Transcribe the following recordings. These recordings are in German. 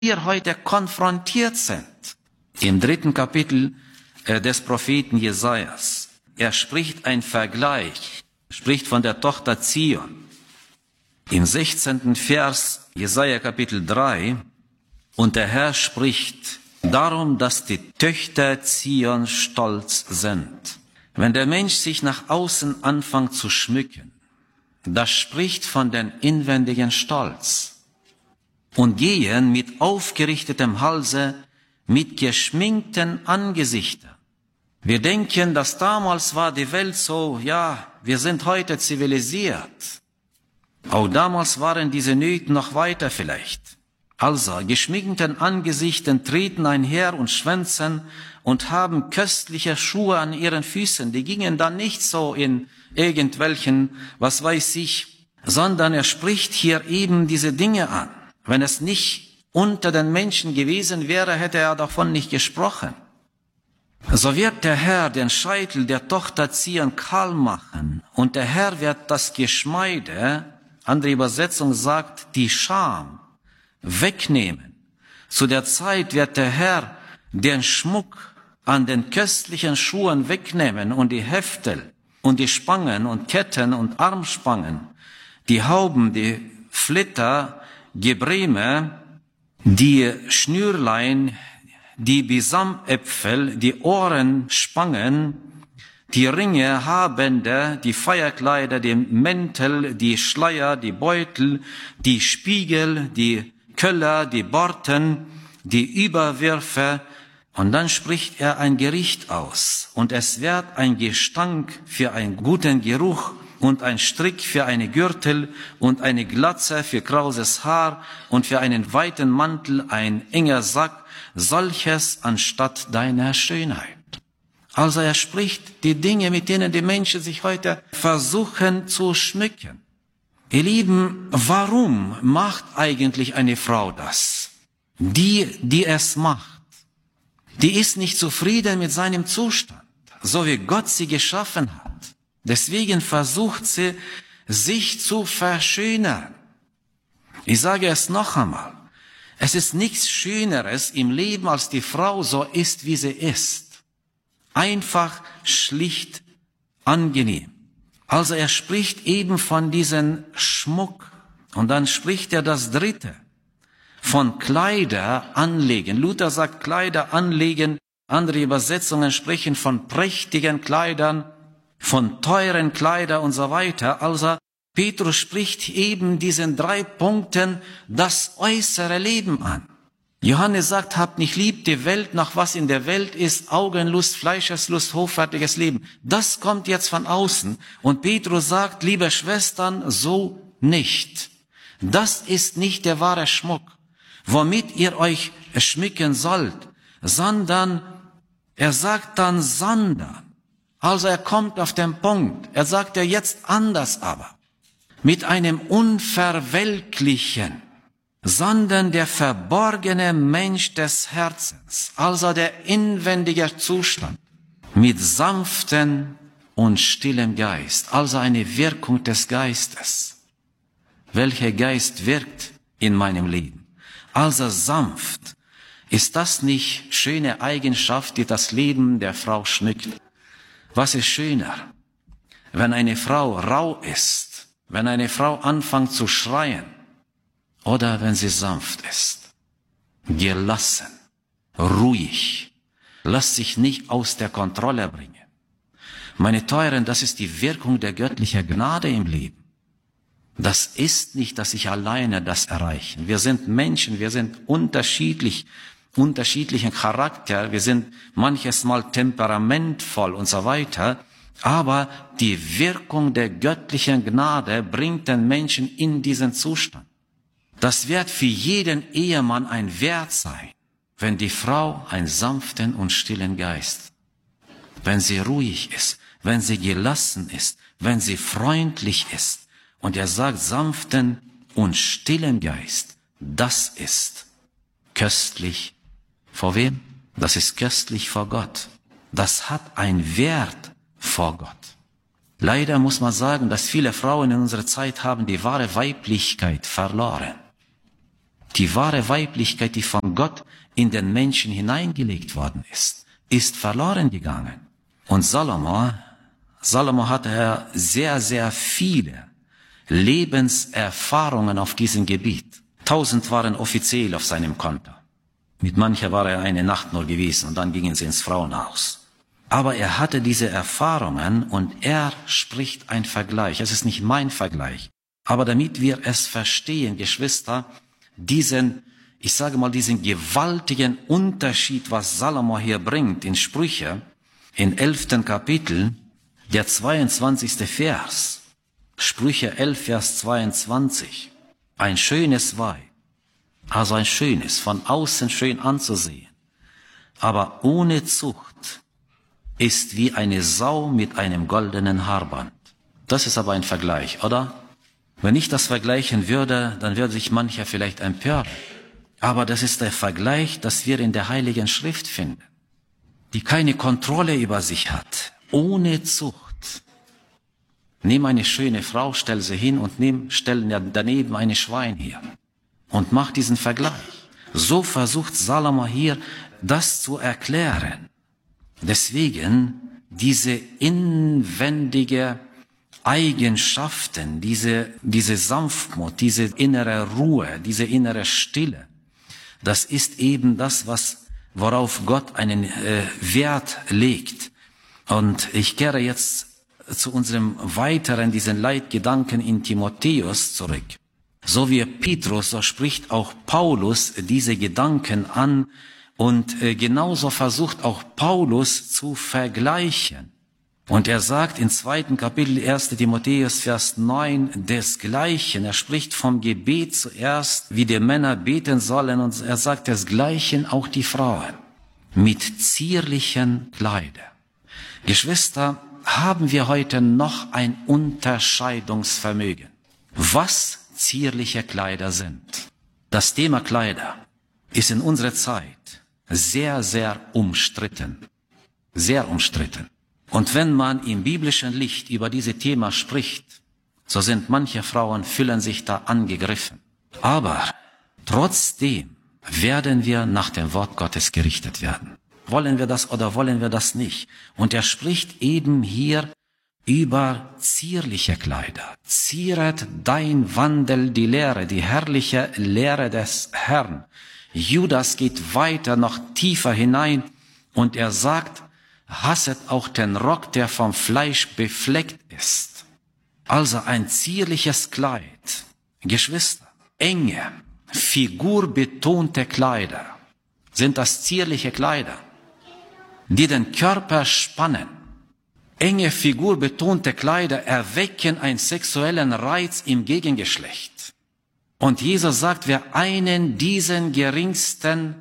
wir heute konfrontiert sind. Im 3. Kapitel des Propheten Jesajas. Er spricht ein Vergleich, spricht von der Tochter Zion. Im 16. Vers, Jesaja Kapitel 3, und der Herr spricht darum, dass die Töchter Zion stolz sind. Wenn der Mensch sich nach außen anfängt zu schmücken, das spricht von dem inwendigen Stolz. Und gehen mit aufgerichtetem Halse, mit geschminkten Angesichtern. Wir denken, dass damals war die Welt so, ja, wir sind heute zivilisiert. Auch damals waren diese Nöte noch weiter vielleicht. Also, geschminkten Angesichten treten einher und schwänzen und haben köstliche Schuhe an ihren Füßen. Die gingen dann nicht so in irgendwelchen, was weiß ich, sondern er spricht hier eben diese Dinge an. Wenn es nicht unter den Menschen gewesen wäre, hätte er davon nicht gesprochen. So wird der Herr den Scheitel der Tochter Zion kahl machen und der Herr wird das Geschmeide, andere Übersetzung sagt, die Scham, wegnehmen. Zu der Zeit wird der Herr den Schmuck an den köstlichen Schuhen wegnehmen und die Heftel und die Spangen und Ketten und Armspangen, die Hauben, die Flitter, Gebreme, die Schnürlein, die Bisamäpfel, die Ohrenspangen, die Ringe, Haarbänder, die Feierkleider, die Mäntel, die Schleier, die Beutel, die Spiegel, die Köller, die Borten, die Überwürfe. Und dann spricht er ein Gericht aus. Und es wird ein Gestank für einen guten Geruch und ein Strick für eine Gürtel und eine Glatze für krauses Haar und für einen weiten Mantel ein enger Sack, solches anstatt deiner Schönheit. Also er spricht die Dinge, mit denen die Menschen sich heute versuchen zu schmücken. Ihr Lieben, warum macht eigentlich eine Frau das? Die es macht, die ist nicht zufrieden mit seinem Zustand, so wie Gott sie geschaffen hat. Deswegen versucht sie, sich zu verschönern. Ich sage es noch einmal. Es ist nichts Schöneres im Leben, als die Frau so ist, wie sie ist. Einfach, schlicht, angenehm. Also er spricht eben von diesem Schmuck. Und dann spricht er das Dritte. Von Kleider anlegen. Luther sagt Kleider anlegen. Andere Übersetzungen sprechen von prächtigen Kleidern, von teuren Kleidern und so weiter. Also Petrus spricht eben diesen 3 Punkten das äußere Leben an. Johannes sagt, habt nicht lieb die Welt nach was in der Welt ist, Augenlust, Fleischeslust, hoffärtiges Leben. Das kommt jetzt von außen. Und Petrus sagt, liebe Schwestern, so nicht. Das ist nicht der wahre Schmuck, womit ihr euch schmücken sollt, sondern, er sagt dann, sondern. Also er kommt auf den Punkt. Er sagt ja jetzt anders aber. Mit einem unverwelklichen, sondern der verborgene Mensch des Herzens, also der inwendige Zustand, mit sanftem und stillem Geist, also eine Wirkung des Geistes. Welcher Geist wirkt in meinem Leben? Also sanft. Ist das nicht schöne Eigenschaft, die das Leben der Frau schmückt? Was ist schöner? Wenn eine Frau rau ist, wenn eine Frau anfängt zu schreien, oder wenn sie sanft ist, gelassen, ruhig, lässt sich nicht aus der Kontrolle bringen. Meine Teuren, das ist die Wirkung der göttlichen Gnade im Leben. Das ist nicht, dass ich alleine das erreiche. Wir sind Menschen, wir sind unterschiedlichen Charakter, wir sind manches Mal temperamentvoll und so weiter. Aber die Wirkung der göttlichen Gnade bringt den Menschen in diesen Zustand. Das wird für jeden Ehemann ein Wert sein, wenn die Frau einen sanften und stillen Geist, wenn sie ruhig ist, wenn sie gelassen ist, wenn sie freundlich ist. Und er sagt, sanften und stillen Geist, das ist köstlich. Vor wem? Das ist köstlich vor Gott. Das hat einen Wert vor Gott. Leider muss man sagen, dass viele Frauen in unserer Zeit haben die wahre Weiblichkeit verloren. Die wahre Weiblichkeit, die von Gott in den Menschen hineingelegt worden ist verloren gegangen. Und Salomo hatte sehr, sehr viele Lebenserfahrungen auf diesem Gebiet. 1000 waren offiziell auf seinem Konto. Mit mancher war er eine Nacht nur gewesen und dann gingen sie ins Frauenhaus. Aber er hatte diese Erfahrungen und er spricht ein Vergleich. Es ist nicht mein Vergleich. Aber damit wir es verstehen, Geschwister, diesen gewaltigen Unterschied, was Salomo hier bringt in Sprüche, in 11. Kapitel, der 22. Vers, Sprüche 11, Vers 22, ein schönes Weib, also ein schönes, von außen schön anzusehen, aber ohne Zucht ist wie eine Sau mit einem goldenen Haarband. Das ist aber ein Vergleich, oder? Wenn ich das vergleichen würde, dann würde sich mancher vielleicht empören. Aber das ist der Vergleich, das wir in der Heiligen Schrift finden, die keine Kontrolle über sich hat, ohne Zucht. Nimm eine schöne Frau, stell sie hin und stell daneben eine Schwein hier und mach diesen Vergleich. So versucht Salomo hier, das zu erklären. Deswegen diese inwendige Eigenschaften, diese Sanftmut, diese innere Ruhe, diese innere Stille, das ist eben das, worauf Gott einen Wert legt. Und ich kehre jetzt zu unserem weiteren, diesen Leitgedanken in Timotheus zurück. So wie Petrus, so spricht auch Paulus diese Gedanken an und genauso versucht auch Paulus zu vergleichen. Und er sagt in 2. Kapitel 1. Timotheus, Vers 9, desgleichen. Er spricht vom Gebet zuerst, wie die Männer beten sollen. Und er sagt desgleichen auch die Frauen mit zierlichen Kleidern. Geschwister, haben wir heute noch ein Unterscheidungsvermögen, was zierliche Kleider sind. Das Thema Kleider ist in unserer Zeit sehr, sehr umstritten. Sehr umstritten. Und wenn man im biblischen Licht über dieses Thema spricht, so sind manche Frauen, fühlen sich da angegriffen. Aber trotzdem werden wir nach dem Wort Gottes gerichtet werden. Wollen wir das oder wollen wir das nicht? Und er spricht eben hier über zierliche Kleider. Zieret dein Wandel die Lehre, die herrliche Lehre des Herrn. Judas geht weiter, noch tiefer hinein und er sagt, hasset auch den Rock, der vom Fleisch befleckt ist. Also ein zierliches Kleid. Geschwister, enge, figurbetonte Kleider. Sind das zierliche Kleider, die den Körper spannen? Enge, figurbetonte Kleider erwecken einen sexuellen Reiz im Gegengeschlecht. Und Jesus sagt, wer einen diesen geringsten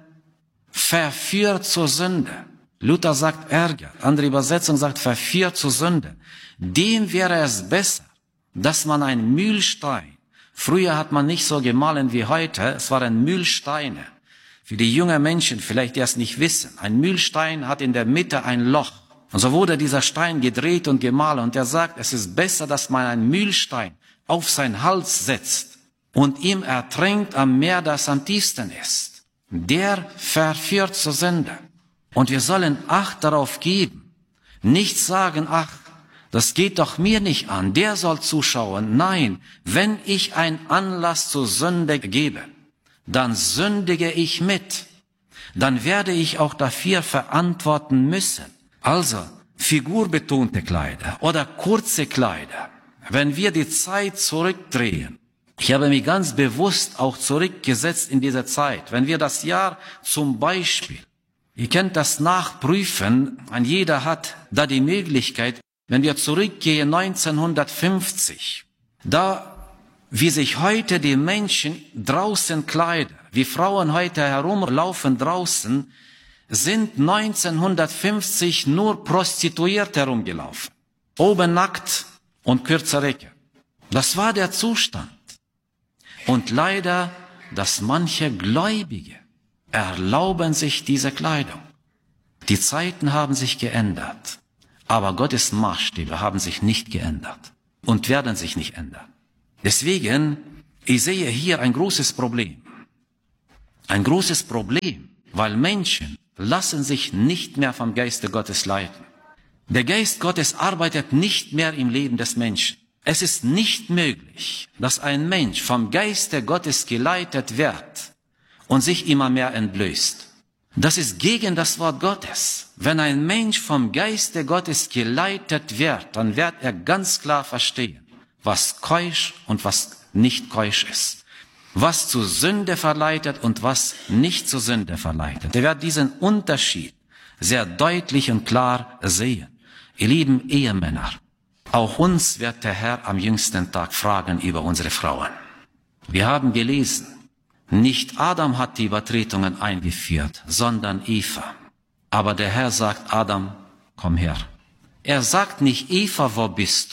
verführt zur Sünde, Luther sagt ärgert, andere Übersetzung sagt verführt zur Sünde, dem wäre es besser, dass man ein Mühlstein, früher hat man nicht so gemahlen wie heute, es waren Mühlsteine. Für die jungen Menschen, vielleicht die es nicht wissen, ein Mühlstein hat in der Mitte ein Loch. Und so wurde dieser Stein gedreht und gemahlen. Und er sagt, es ist besser, dass man einen Mühlstein auf seinen Hals setzt und ihm ertränkt am Meer, das am tiefsten ist. Der verführt zur Sünde. Und wir sollen Acht darauf geben. Nicht sagen, ach, das geht doch mir nicht an, der soll zuschauen. Nein, wenn ich einen Anlass zur Sünde gebe, dann sündige ich mit. Dann werde ich auch dafür verantworten müssen. Also, figurbetonte Kleider oder kurze Kleider. Wenn wir die Zeit zurückdrehen, ich habe mich ganz bewusst auch zurückgesetzt in dieser Zeit, wenn wir das Jahr zum Beispiel, ihr könnt das nachprüfen, ein jeder hat da die Möglichkeit, wenn wir zurückgehen 1950, da wie sich heute die Menschen draußen kleiden, wie Frauen heute herumlaufen draußen, sind 1950 nur prostituiert herumgelaufen. Oben nackt und kürzer Röcke. Das war der Zustand. Und leider, dass manche Gläubige erlauben sich diese Kleidung. Die Zeiten haben sich geändert. Aber Gottes Maßstäbe haben sich nicht geändert und werden sich nicht ändern. Deswegen, ich sehe hier ein großes Problem. Ein großes Problem, weil Menschen lassen sich nicht mehr vom Geiste Gottes leiten. Der Geist Gottes arbeitet nicht mehr im Leben des Menschen. Es ist nicht möglich, dass ein Mensch vom Geiste Gottes geleitet wird und sich immer mehr entblößt. Das ist gegen das Wort Gottes. Wenn ein Mensch vom Geiste Gottes geleitet wird, dann wird er ganz klar verstehen, was keusch und was nicht keusch ist. Was zur Sünde verleitet und was nicht zur Sünde verleitet. Er wird diesen Unterschied sehr deutlich und klar sehen. Ihr lieben Ehemänner, auch uns wird der Herr am jüngsten Tag fragen über unsere Frauen. Wir haben gelesen, nicht Adam hat die Übertretungen eingeführt, sondern Eva. Aber der Herr sagt Adam, komm her. Er sagt nicht Eva, wo bist du?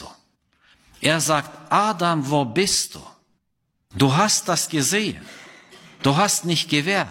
Er sagt Adam, wo bist du? Du hast das gesehen. Du hast nicht gewährt.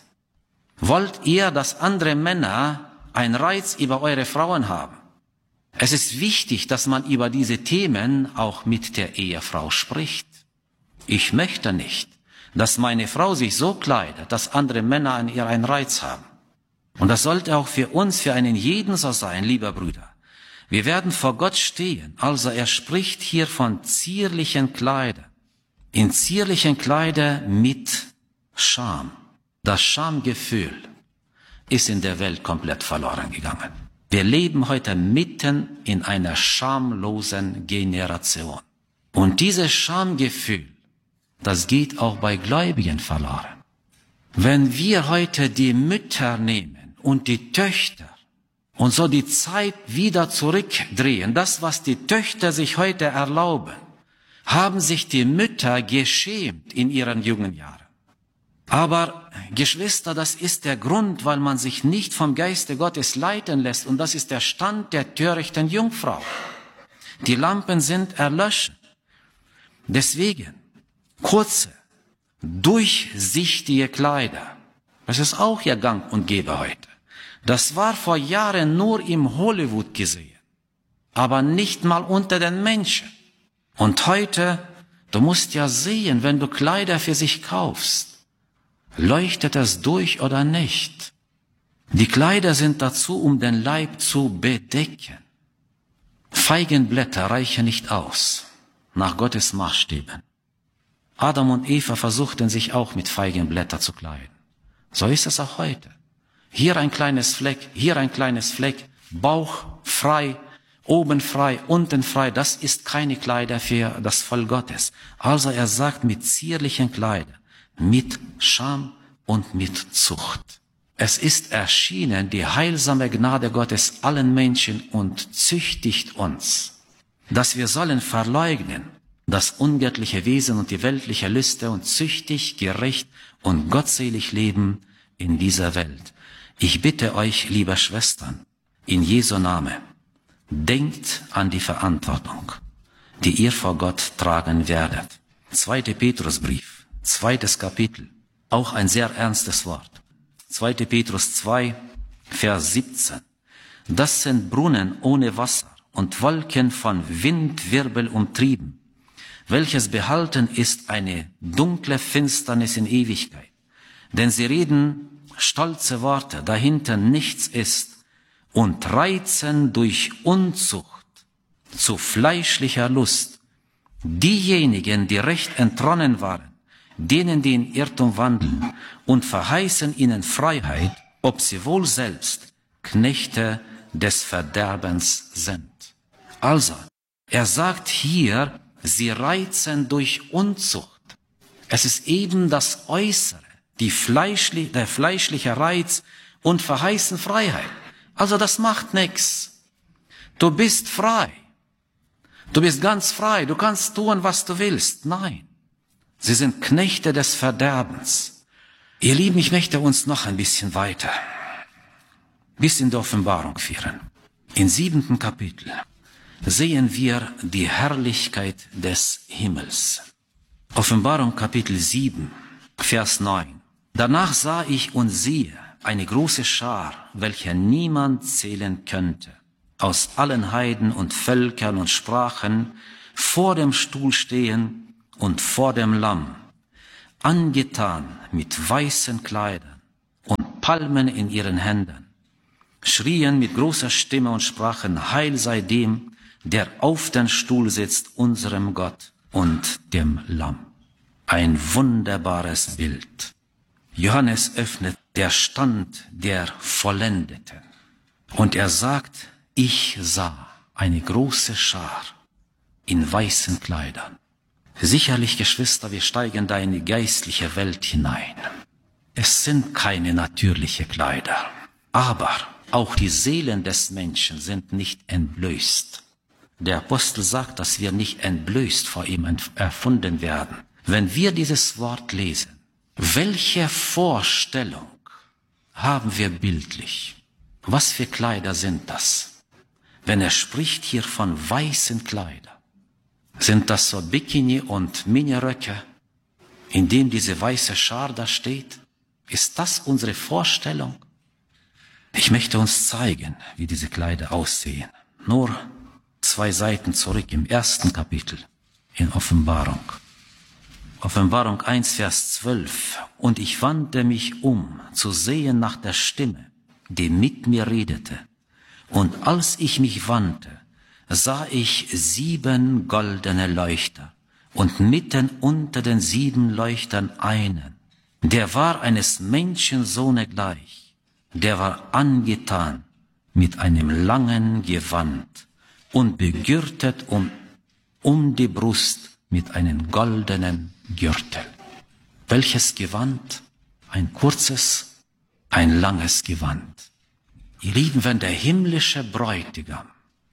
Wollt ihr, dass andere Männer einen Reiz über eure Frauen haben? Es ist wichtig, dass man über diese Themen auch mit der Ehefrau spricht. Ich möchte nicht, dass meine Frau sich so kleidet, dass andere Männer an ihr einen Reiz haben. Und das sollte auch für uns, für einen jeden so sein, lieber Brüder. Wir werden vor Gott stehen. Also er spricht hier von zierlichen Kleidern. In zierlichen Kleidern mit Scham. Das Schamgefühl ist in der Welt komplett verloren gegangen. Wir leben heute mitten in einer schamlosen Generation. Und dieses Schamgefühl, das geht auch bei Gläubigen verloren. Wenn wir heute die Mütter nehmen und die Töchter und so die Zeit wieder zurückdrehen, das, was die Töchter sich heute erlauben, haben sich die Mütter geschämt in ihren jungen Jahren. Aber, Geschwister, das ist der Grund, weil man sich nicht vom Geiste Gottes leiten lässt. Und das ist der Stand der törichten Jungfrau. Die Lampen sind erlöscht. Deswegen, kurze, durchsichtige Kleider. Das ist auch ihr Gang und Gäbe heute. Das war vor Jahren nur im Hollywood gesehen. Aber nicht mal unter den Menschen. Und heute, du musst ja sehen, wenn du Kleider für sich kaufst, leuchtet es durch oder nicht? Die Kleider sind dazu, um den Leib zu bedecken. Feigenblätter reichen nicht aus, nach Gottes Maßstäben. Adam und Eva versuchten sich auch mit Feigenblättern zu kleiden. So ist es auch heute. Hier ein kleines Fleck, hier ein kleines Fleck, Bauch frei, oben frei, unten frei. Das ist keine Kleider für das Volk Gottes. Also er sagt mit zierlichen Kleidern, mit Scham und mit Zucht. Es ist erschienen die heilsame Gnade Gottes allen Menschen und züchtigt uns, dass wir sollen verleugnen das ungöttliche Wesen und die weltliche Lüste und züchtig, gerecht und gottselig leben in dieser Welt. Ich bitte euch, liebe Schwestern, in Jesu Namen, denkt an die Verantwortung, die ihr vor Gott tragen werdet. 2. Petrusbrief, 2. Kapitel, auch ein sehr ernstes Wort. 2. Petrus 2, Vers 17. Das sind Brunnen ohne Wasser und Wolken von Windwirbel umtrieben, welches behalten ist eine dunkle Finsternis in Ewigkeit. Denn sie reden stolze Worte, dahinter nichts ist, und reizen durch Unzucht zu fleischlicher Lust diejenigen, die recht entronnen waren, denen die in Irrtum wandeln, und verheißen ihnen Freiheit, ob sie wohl selbst Knechte des Verderbens sind. Also, er sagt hier, sie reizen durch Unzucht. Es ist eben das Äußere, der fleischliche Reiz, und verheißen Freiheit. Also das macht nichts. Du bist frei. Du bist ganz frei. Du kannst tun, was du willst. Nein. Sie sind Knechte des Verderbens. Ihr Lieben, ich möchte uns noch ein bisschen weiter bis in die Offenbarung führen. Im 7. Kapitel sehen wir die Herrlichkeit des Himmels. Offenbarung Kapitel 7, Vers 9. Danach sah ich und siehe eine große Schar, welche niemand zählen könnte, aus allen Heiden und Völkern und Sprachen vor dem Stuhl stehen und vor dem Lamm. angetan mit weißen Kleidern und Palmen in ihren Händen, schrien mit großer Stimme und sprachen: Heil sei dem, der auf den Stuhl sitzt, unserem Gott und dem Lamm. Ein wunderbares Bild. Johannes öffnet der Stand der Vollendeten. Und er sagt: Ich sah eine große Schar in weißen Kleidern. Sicherlich, Geschwister, wir steigen da in die geistliche Welt hinein. Es sind keine natürlichen Kleider, aber auch die Seelen des Menschen sind nicht entblößt. Der Apostel sagt, dass wir nicht entblößt vor ihm erfunden werden. Wenn wir dieses Wort lesen, welche Vorstellung haben wir bildlich? Was für Kleider sind das? Wenn er spricht hier von weißen Kleidern, sind das so Bikini- und Miniröcke, in denen diese weiße Schar da steht? Ist das unsere Vorstellung? Ich möchte uns zeigen, wie diese Kleider aussehen. Nur 2 Seiten zurück im 1. Kapitel in Offenbarung. Offenbarung 1, Vers 12. Und ich wandte mich um, zu sehen nach der Stimme, die mit mir redete. Und als ich mich wandte, sah ich 7 goldene Leuchter und mitten unter den 7 Leuchtern einen, der war eines Menschensohne gleich, der war angetan mit einem langen Gewand und begürtet um die Brust mit einem goldenen Gürtel. Welches Gewand? Ein kurzes, ein langes Gewand. Ihr Lieben, wenn der himmlische Bräutigam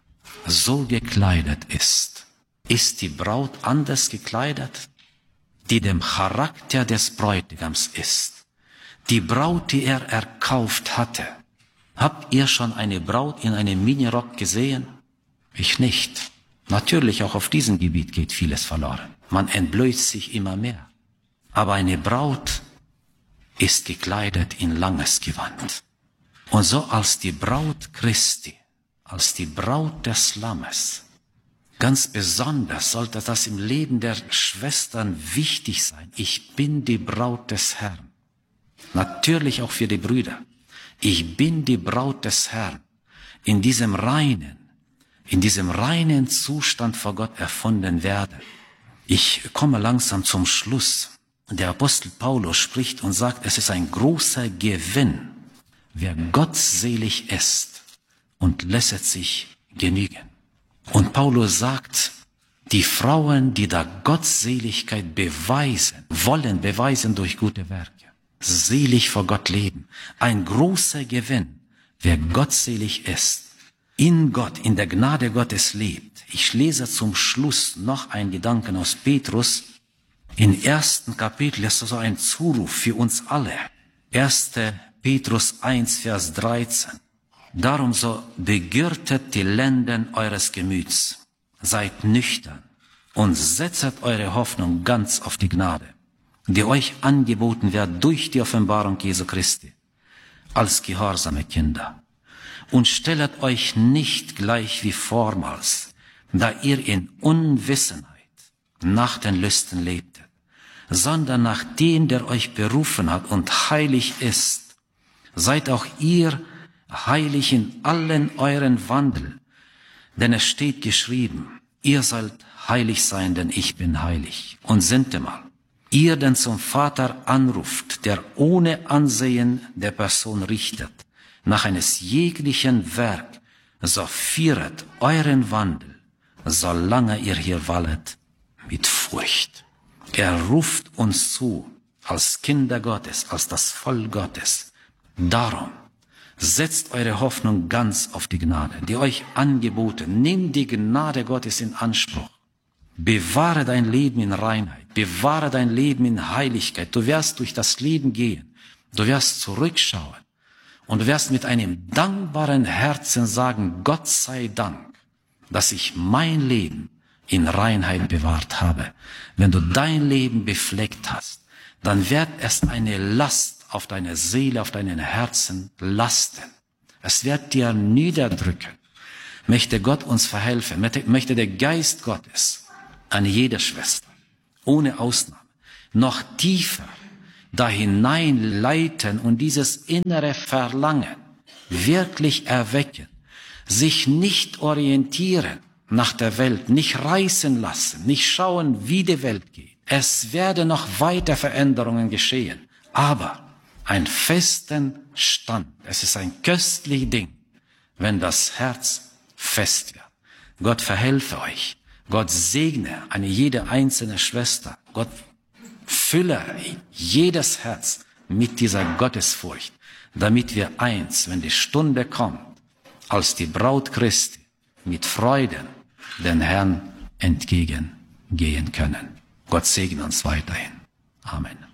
so gekleidet ist die Braut anders gekleidet, die dem Charakter des Bräutigams ist. Die Braut, die er erkauft hatte. Habt ihr schon eine Braut in einem Minirock gesehen? Ich nicht. Natürlich, auch auf diesem Gebiet geht vieles verloren. Man entblößt sich immer mehr. Aber eine Braut ist gekleidet in langes Gewand. Und so als die Braut Christi, als die Braut des Lammes, ganz besonders sollte das im Leben der Schwestern wichtig sein. Ich bin die Braut des Herrn. Natürlich auch für die Brüder. Ich bin die Braut des Herrn. In diesem reinen Zustand vor Gott erfunden werde. Ich komme langsam zum Schluss. Der Apostel Paulus spricht und sagt, es ist ein großer Gewinn, wer gottselig ist und lässt sich genügen. Und Paulus sagt, die Frauen, die da Gottseligkeit wollen beweisen durch gute Werke, selig vor Gott leben. Ein großer Gewinn, wer gottselig ist, in Gott, in der Gnade Gottes lebt. Ich lese zum Schluss noch einen Gedanken aus Petrus. Im 1. Kapitel ist so ein Zuruf für uns alle. 1. Petrus 1, Vers 13. Darum so begürtet die Lenden eures Gemüts, seid nüchtern und setzet eure Hoffnung ganz auf die Gnade, die euch angeboten wird durch die Offenbarung Jesu Christi, als gehorsame Kinder. Und stellet euch nicht gleich wie vormals, da ihr in Unwissenheit nach den Lüsten lebtet, sondern nach dem, der euch berufen hat und heilig ist, seid auch ihr heilig in allen euren Wandel. Denn es steht geschrieben, ihr sollt heilig sein, denn ich bin heilig. Und sintemal, ihr denn zum Vater anruft, der ohne Ansehen der Person richtet, nach eines jeglichen Werk, so führet euren Wandel, solange ihr hier wallet, mit Furcht. Er ruft uns zu, als Kinder Gottes, als das Volk Gottes. Darum, setzt eure Hoffnung ganz auf die Gnade, die euch angeboten. Nimm die Gnade Gottes in Anspruch. Bewahre dein Leben in Reinheit. Bewahre dein Leben in Heiligkeit. Du wirst durch das Leben gehen. Du wirst zurückschauen. Und du wirst mit einem dankbaren Herzen sagen, Gott sei Dank, dass ich mein Leben in Reinheit bewahrt habe. Wenn du dein Leben befleckt hast, dann wird es eine Last auf deine Seele, auf deinen Herzen lasten. Es wird dir niederdrücken. Möchte Gott uns verhelfen, möchte der Geist Gottes an jeder Schwester, ohne Ausnahme, noch tiefer da hineinleiten und dieses innere Verlangen wirklich erwecken, sich nicht orientieren nach der Welt, nicht reißen lassen, nicht schauen, wie die Welt geht. Es werden noch weiter Veränderungen geschehen, aber einen festen Stand. Es ist ein köstliches Ding, wenn das Herz fest wird. Gott verhelfe euch. Gott segne eine jede einzelne Schwester. Gott fülle jedes Herz mit dieser Gottesfurcht, damit wir eins, wenn die Stunde kommt, als die Braut Christi mit Freuden den Herrn entgegengehen können. Gott segne uns weiterhin. Amen.